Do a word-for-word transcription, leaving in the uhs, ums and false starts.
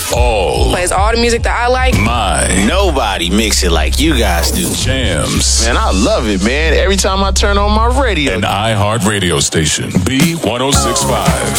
all. Plays all the music that I like. My. Nobody mix it like you guys do. Jams. Man, I love it, man. Every time I turn on my radio. An iHeart radio station. B one oh six point five.